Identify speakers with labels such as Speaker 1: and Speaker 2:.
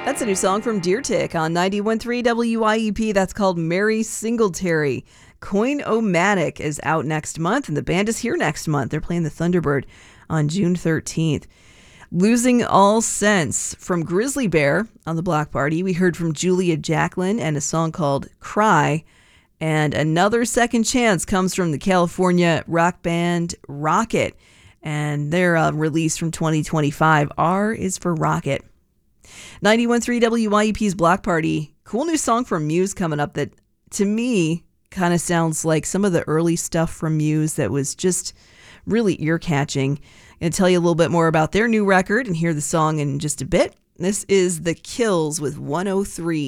Speaker 1: That's a new song from Deer Tick on 91.3 WYEP. That's called Mary Singletary. Coin-O-Matic is out next month, and the band is here next month. They're playing the Thunderbird on June 13th. Losing All Sense from Grizzly Bear on the Block Party. We heard from Julia Jacqueline and a song called Cry. And Another Second Chance comes from the California rock band Rocket. And their release from 2025, R is for Rocket. 91.3 WYEP's Block Party. Cool new song from Muse coming up that, to me, kind of sounds like some of the early stuff from Muse that was just really ear-catching. I'm going to tell you a little bit more about their new record and hear the song in just a bit. This is The Kills with 103.